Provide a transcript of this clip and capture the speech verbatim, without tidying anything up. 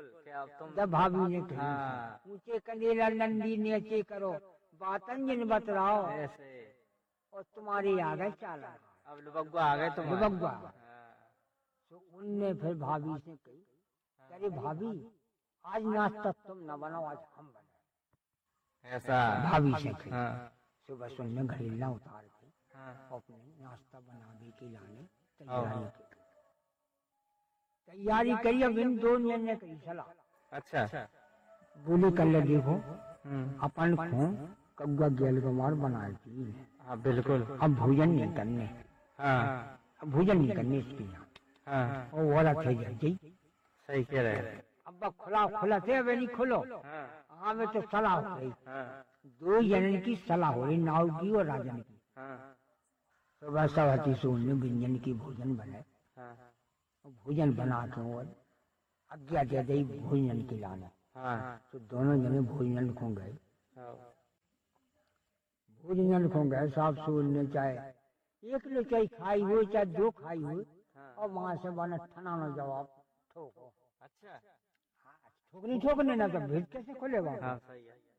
क्या अब तुम जब भाभी ने कही हाँ। ऊंचे कंदेला नंदी नीचे करो बातन जिन बतलाओ ऐसे और तुम्हारी आ गए चाला अब लुबग्गा आ गए तुम लुबग्गा। तो उनने फिर भाभी से कही अरे भाभी आज नाश्ता तुम न बनाओ आज हम बनाए ऐसा भाभी से कही। हाँ। सुबह सुनने घड़ीला उतार के हाँ। अपने नाश्ता बनाने के लाने तैयारी की तैयारी करी। अब इन दो ने कही सलाह अच्छा बोले कर ले देखो अपन को कौआ गेल कुमार बनाए थी। हाँ बिल्कुल। अब भोजन नहीं करने हाँ अब भोजन नहीं करने इसके यहाँ हाँ और वाला थे जी सही कह रहे हैं। अब खुला खुला थे अब नहीं खुलो हाँ हाँ में तो सलाह हो रही हाँ दो जनन की सलाह हो रही नाव की और राजन की। हाँ सुबह सवाती सोन ने व्यंजन की भोजन बनाए हाँ भोजन बना के और आज्ञा दे दी भोजन के लाने। हाँ तो दोनों जने भोजन खो गए हाँ भोजन खो गए साफ सोने चाहे एक किलो चाय खाई हुई चाहे दो खाई हुई और वहां से बना ठनाना जवाब ठोको। अच्छा ठोकनी ठोकने ना तो भेद कैसे खोलेगा। हाँ सही है।